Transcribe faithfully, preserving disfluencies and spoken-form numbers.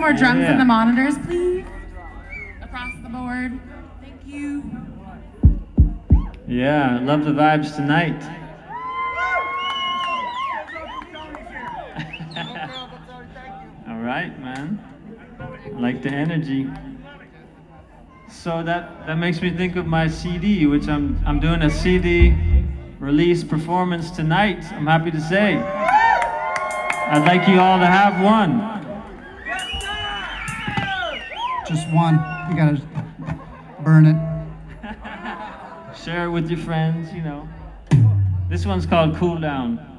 more drums Yeah. in the monitors, please? Across the board. Thank you. Yeah, love the vibes tonight. All right, man. I like the energy. So that that makes me think of my C D, which I'm I'm doing a C D release performance tonight. I'm happy to say. I'd like you all to have one. Just one. You gotta burn it. Share it with your friends, you know. This one's called Cool Down.